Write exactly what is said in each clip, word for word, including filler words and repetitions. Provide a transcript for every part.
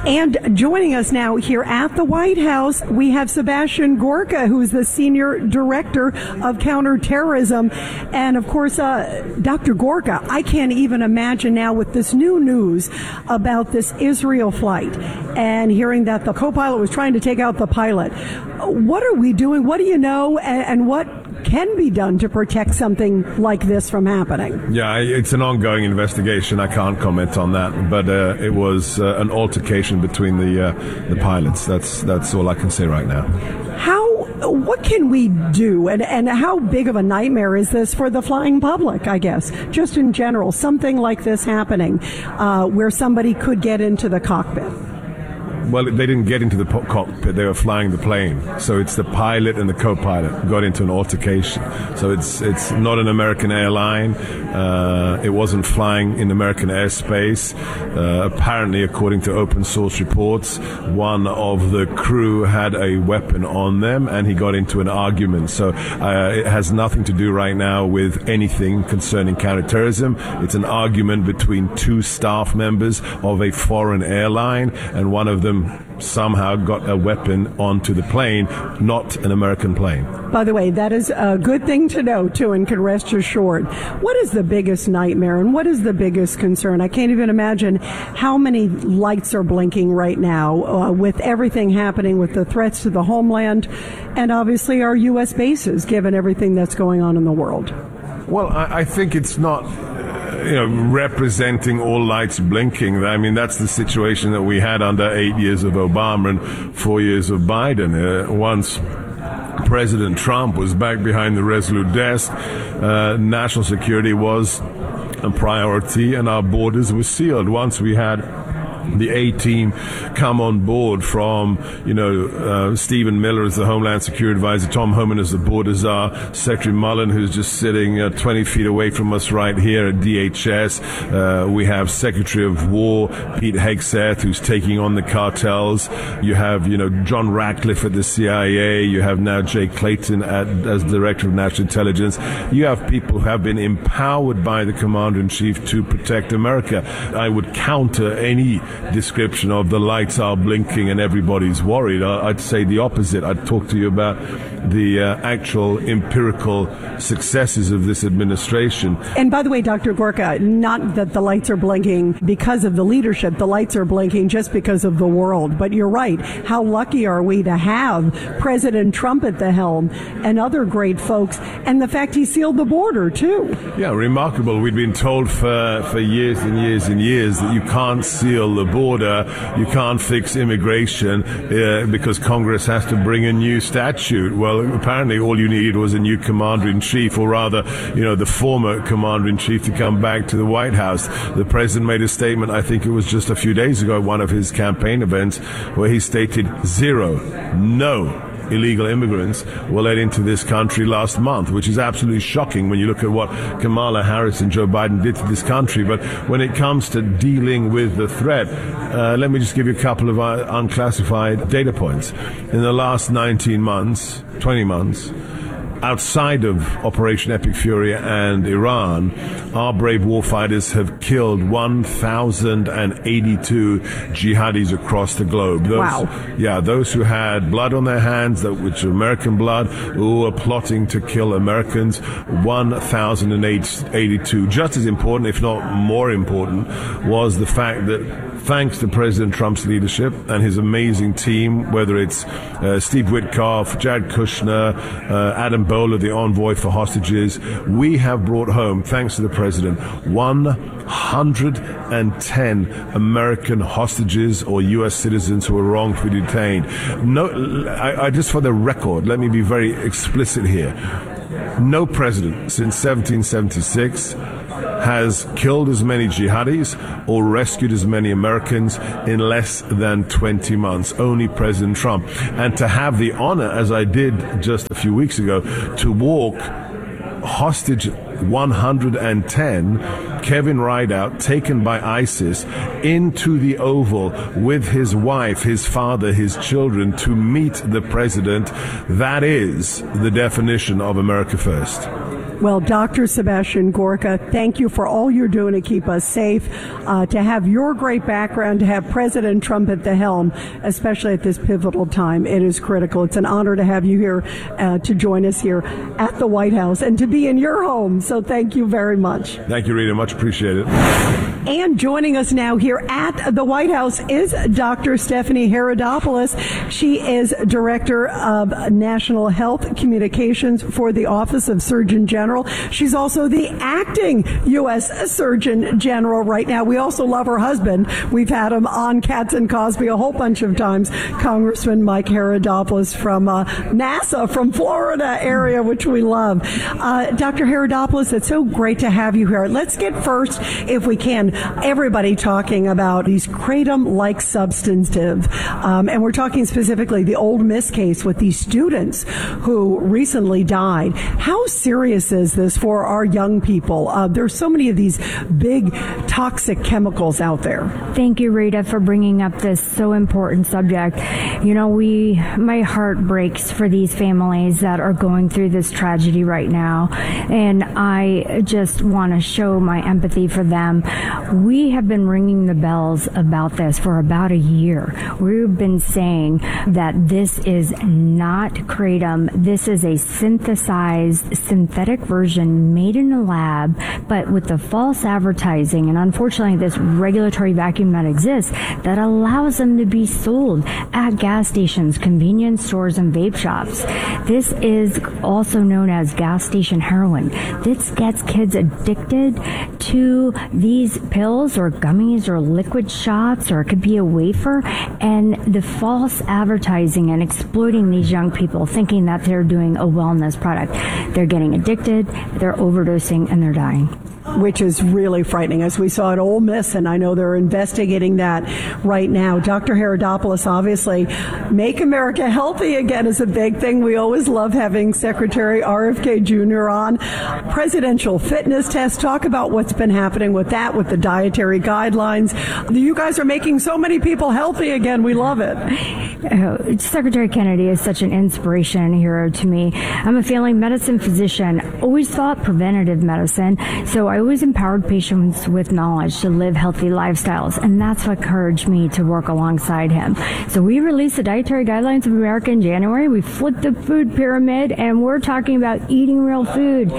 And joining us now here at the White House, we have Sebastian Gorka, who is the Senior Director of Counterterrorism. And, of course, uh, Doctor Gorka, I can't even imagine now with this new news about this Israel flight and hearing that the co-pilot was trying to take out the pilot. What are we doing? What do you know? And, and what can be done to protect something like this from happening? Yeah, it's an ongoing investigation. I can't comment on that, but uh, it was uh, an altercation between the uh, the pilots. That's that's all I can say right now. How? What can we do, and and how big of a nightmare is this for the flying public? I guess just in general, something like this happening, uh, where somebody could get into the cockpit. Well, they didn't get into the cockpit. They were flying the plane. So it's the pilot and the co-pilot got into an altercation. So it's it's not an American airline. Uh, it wasn't flying in American airspace. Uh, apparently, according to open source reports, one of the crew had a weapon on them and he got into an argument. So uh, it has nothing to do right now with anything concerning counterterrorism. It's an argument between two staff members of a foreign airline, and one of them somehow got a weapon onto the plane, not an American plane. By the way, that is a good thing to know, too, and can rest assured. What is the biggest nightmare and what is the biggest concern? I can't even imagine how many lights are blinking right now uh, with everything happening with the threats to the homeland and obviously our U S bases, given everything that's going on in the world. Well, I, I think it's not... you know, representing all lights blinking. I mean, that's the situation that we had under eight years of Obama and four years of Biden. Uh, once President Trump was back behind the Resolute desk, uh, national security was a priority and our borders were sealed. Once we had the A-team come on board from, you know, uh, Stephen Miller as the Homeland Security Advisor, Tom Homan as the Border Czar, Secretary Mullen, who's just sitting uh, twenty feet away from us right here at D H S. Uh, we have Secretary of War, Pete Hegseth, who's taking on the cartels. You have, you know, John Ratcliffe at the C I A. You have now Jay Clayton at, as Director of National Intelligence. You have people who have been empowered by the Commander-in-Chief to protect America. I would counter any description of the lights are blinking and everybody's worried. I'd say the opposite. I'd talk to you about the uh, actual empirical successes of this administration. And by the way, Doctor Gorka, not that the lights are blinking because of the leadership. The lights are blinking just because of the world. But you're right. How lucky are we to have President Trump at the helm and other great folks, and the fact he sealed the border, too. Yeah, remarkable. We'd been told for, for years and years and years that you can't seal the border, you can't fix immigration uh, because Congress has to bring a new statute. Well, apparently all you needed was a new commander-in-chief, or rather, you know, the former commander-in-chief to come back to the White House. The president made a statement, I think it was just a few days ago at one of his campaign events, where he stated zero, no illegal immigrants were let into this country last month, which is absolutely shocking when you look at what Kamala Harris and Joe Biden did to this country. But when it comes to dealing with the threat, uh, let me just give you a couple of uh, unclassified data points. In the last nineteen months, twenty months, outside of Operation Epic Fury and Iran, our brave warfighters have killed one thousand eighty-two jihadis across the globe. Those, wow. Yeah, those who had blood on their hands, that which are American blood, who were plotting to kill Americans, one thousand eighty-two. Just as important, if not more important, was the fact that thanks to President Trump's leadership and his amazing team, whether it's uh, Steve Witkoff, Jared Kushner, uh, Adam Bowler, the envoy for hostages, we have brought home, thanks to the president, one hundred ten American hostages or U S citizens who were wrongfully detained. No, I, I just for the record, let me be very explicit here. No president since seventeen seventy-six has killed as many jihadis or rescued as many Americans in less than twenty months. Only President Trump. And to have the honor, as I did just a few weeks ago, to walk hostage one hundred ten, Kevin Rideout, taken by ISIS, into the Oval with his wife, his father, his children, to meet the president. That is the definition of America First. Well, Doctor Sebastian Gorka, thank you for all you're doing to keep us safe, uh, to have your great background, to have President Trump at the helm, especially at this pivotal time. It is critical. It's an honor to have you here uh, to join us here at the White House and to be in your home. So thank you very much. Thank you, Rita. Much appreciated. And joining us now here at the White House is Doctor Stephanie Herodopoulos. She is Director of National Health Communications for the Office of Surgeon General. She's also the acting U S Surgeon General right now. We also love her husband. We've had him on Katz and Cosby a whole bunch of times. Congressman Mike Herodopoulos from uh, NASA, from Florida area, which we love. Uh, Doctor Herodopoulos, it's so great to have you here. Let's get first, if we can, everybody talking about these kratom-like substantive, um, and we're talking specifically the Ole Miss case with these students who recently died. How serious is this for our young people? Uh, there's so many of these big toxic chemicals out there. Thank you, Rita, for bringing up this so important subject. You know, we, my heart breaks for these families that are going through this tragedy right now, and I just want to show my empathy for them. We have been ringing the bells about this for about a year. We've been saying that this is not kratom. This is a synthesized synthetic version made in a lab, but with the false advertising and unfortunately this regulatory vacuum that exists that allows them to be sold at gas stations, convenience stores, and vape shops. This is also known as gas station heroin. This gets kids addicted to these pills or gummies or liquid shots, or it could be a wafer, and the false advertising and exploiting these young people thinking that they're doing a wellness product. They're getting addicted, they're overdosing, and they're dying. Which is really frightening, as we saw at Ole Miss, and I know they're investigating that right now. Doctor Herodopoulos, obviously, Make America Healthy Again is a big thing. We always love having Secretary R F K Junior on. Presidential fitness test, talk about what's been happening with that, with the dietary guidelines. You guys are making so many people healthy again. We love it. Oh, Secretary Kennedy is such an inspiration and hero to me. I'm a family medicine physician, always thought preventative medicine, so I always empowered patients with knowledge to live healthy lifestyles, and that's what encouraged me to work alongside him. So we released the Dietary Guidelines of America in January. We flipped the food pyramid, and we're talking about eating real food.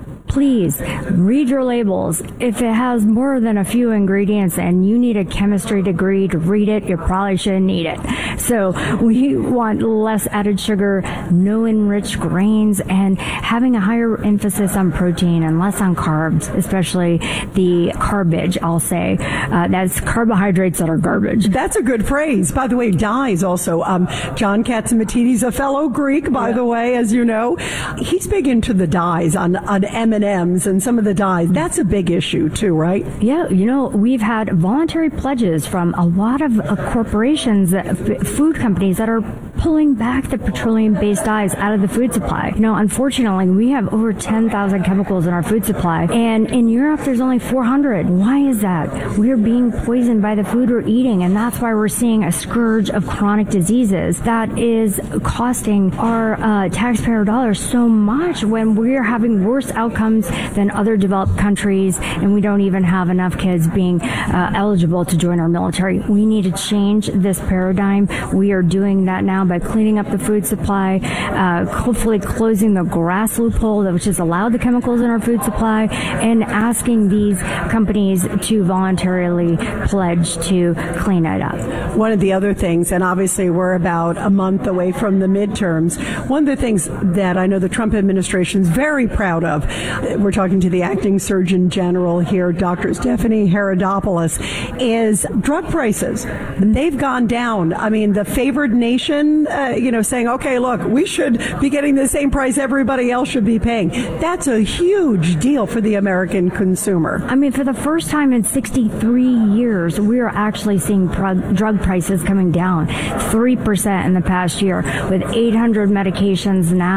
Please read your labels. If it has more than a few ingredients and you need a chemistry degree to read it, you probably shouldn't eat it. So we want less added sugar, no enriched grains, and having a higher emphasis on protein and less on carbs, especially the garbage, I'll say. Uh, that's carbohydrates that are garbage. That's a good phrase. By the way, dyes also. Um, John Catsimatidis, a fellow Greek, by yeah. the way, as you know. He's big into the dyes on, on M and M's and some of the dyes. That's a big issue too, right? Yeah, you know, we've had voluntary pledges from a lot of uh, corporations, uh, f- food companies that are pulling back the petroleum-based dyes out of the food supply. You know, unfortunately, we have over ten thousand chemicals in our food supply, and in Europe, there's only four hundred. Why is that? We're being poisoned by the food we're eating, and that's why we're seeing a scourge of chronic diseases that is costing our uh, taxpayer dollars so much when we're having worse outcomes than other developed countries, and we don't even have enough kids being uh, eligible to join our military. We need to change this paradigm. We are doing that now by cleaning up the food supply, uh, hopefully closing the GRAS loophole, which has allowed the chemicals in our food supply, and asking these companies to voluntarily pledge to clean it up. One of the other things, and obviously we're about a month away from the midterms, one of the things that I know the Trump administration is very proud of, we're talking to the acting Surgeon General here, Doctor Stephanie Herodopoulos, is drug prices. They've gone down. I mean, the favored nation, uh, you know, saying, okay, look, we should be getting the same price everybody else should be paying. That's a huge deal for the American consumer. I mean, for the first time in sixty-three years, we are actually seeing pro- drug prices coming down three percent in the past year, with eight hundred medications now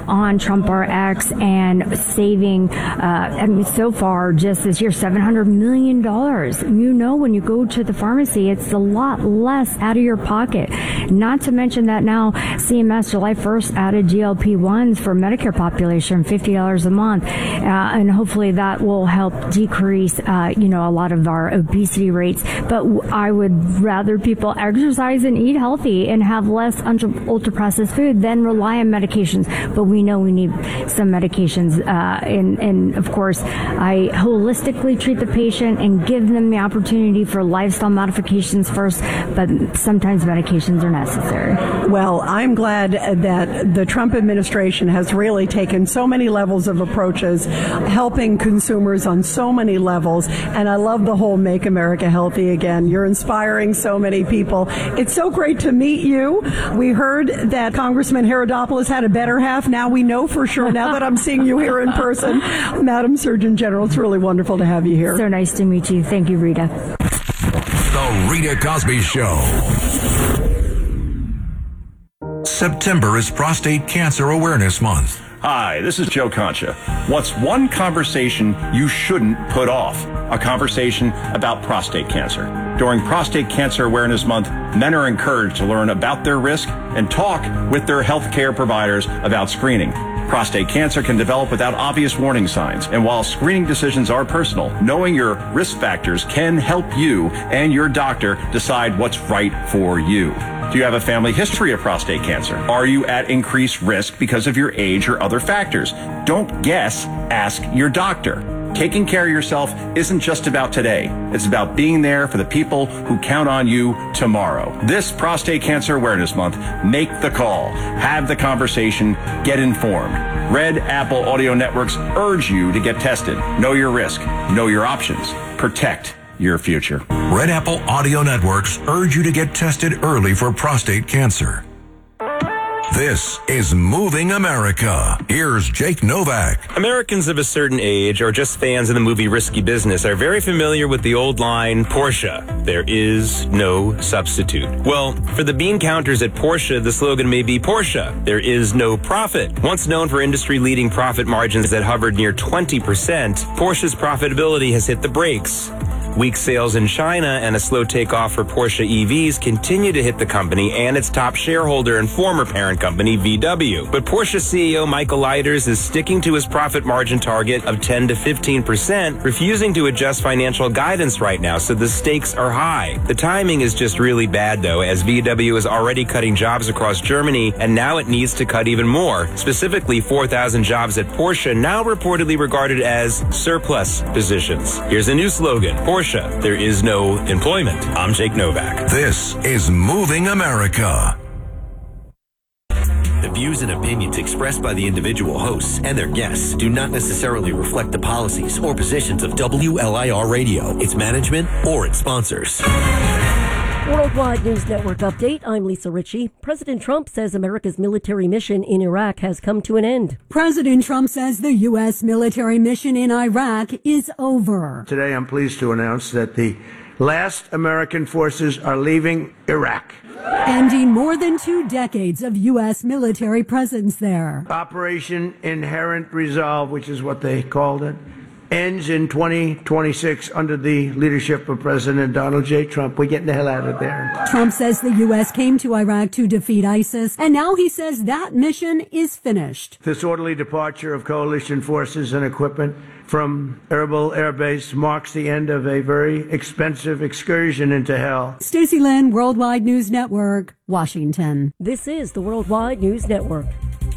on Trump R X and saving, uh, I mean, so far just this year, seven hundred million dollars. You know, when you go to the pharmacy, it's a lot less out of your pocket. Not to mention that now C M S July first added G L P ones for Medicare population, fifty dollars a month. Uh, and hopefully that will help decrease, uh, you know, a lot of our obesity rates. But I would rather people exercise and eat healthy and have less ultra processed food than rely on medications. But we know we need some medications. Uh, and, and of course, I holistically treat the patient and give them the opportunity for lifestyle modifications first. But sometimes medications are necessary. Well, I'm glad that the Trump administration has really taken so many levels of approaches, helping consumers on so many levels. And I love the whole Make America Healthy Again. You're inspiring so many people. It's so great to meet you. We heard that Congressman Herodopoulos had a better half. Now we know for sure, now that I'm seeing you here in person. Madam Surgeon General, it's really wonderful to have you here. So nice to meet you. Thank you, Rita. The Rita Cosby Show. September is Prostate Cancer Awareness Month. Hi, this is Joe Concha. What's one conversation you shouldn't put off? A conversation about prostate cancer. During Prostate Cancer Awareness Month, men are encouraged to learn about their risk and talk with their healthcare providers about screening. Prostate cancer can develop without obvious warning signs, and while screening decisions are personal, knowing your risk factors can help you and your doctor decide what's right for you. Do you have a family history of prostate cancer? Are you at increased risk because of your age or other factors? Don't guess, ask your doctor. Taking care of yourself isn't just about today. It's about being there for the people who count on you tomorrow. This Prostate Cancer Awareness Month, make the call, have the conversation, get informed. Red Apple Audio Networks urge you to get tested. Know your risk, know your options, protect your future. Red Apple Audio Networks urge you to get tested early for prostate cancer. This is Moving America. Here's Jake Novak. Americans of a certain age, or just fans of the movie Risky Business, are very familiar with the old line, Porsche, there is no substitute. Well, for the bean counters at Porsche, the slogan may be Porsche, there is no profit. Once known for industry-leading profit margins that hovered near twenty percent, Porsche's profitability has hit the brakes. Weak sales in China and a slow takeoff for Porsche E Vs continue to hit the company and its top shareholder and former parent company, V W. But Porsche C E O Michael Leiters is sticking to his profit margin target of ten to fifteen percent, refusing to adjust financial guidance right now, so the stakes are high. The timing is just really bad, though, as V W is already cutting jobs across Germany, and now it needs to cut even more, specifically four thousand jobs at Porsche, now reportedly regarded as surplus positions. Here's a new slogan, Porsche, there is no employment. I'm Jake Novak. This is Moving America. The views and opinions expressed by the individual hosts and their guests do not necessarily reflect the policies or positions of W L I R Radio, its management, or its sponsors. Worldwide News Network update. I'm Lisa Ritchie. President Trump says America's military mission in Iraq has come to an end. President Trump says the U S military mission in Iraq is over. Today, I'm pleased to announce that the last American forces are leaving Iraq, ending more than two decades of U S military presence there. Operation Inherent Resolve, which is what they called it, ends in twenty twenty-six under the leadership of President Donald J. Trump. We're getting the hell out of there. Trump says the U S came to Iraq to defeat ISIS, and now he says that mission is finished. This orderly departure of coalition forces and equipment from Erbil Air Base marks the end of a very expensive excursion into hell. Stacey Lynn, Worldwide News Network, Washington. This is the Worldwide News Network.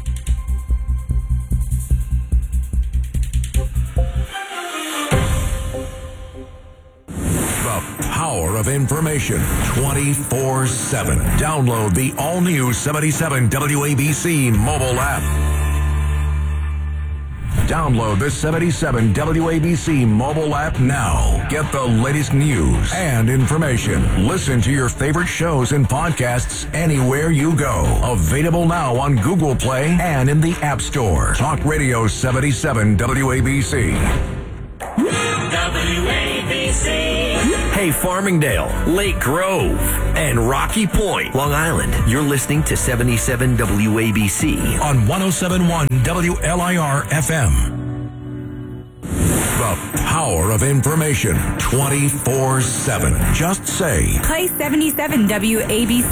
Power of information twenty-four seven. Download the all-new seventy-seven W A B C mobile app. Download the seventy-seven W A B C mobile app now. Get the latest news and information. Listen to your favorite shows and podcasts anywhere you go. Available now on Google Play and in the App Store. Talk Radio seventy-seven W A B C. W A B C. Hey, Farmingdale, Lake Grove, and Rocky Point, Long Island. You're listening to seventy-seven W A B C on one oh seven point one W L I R F M. The power of information twenty-four seven. Just say, Play seventy-seven W A B C.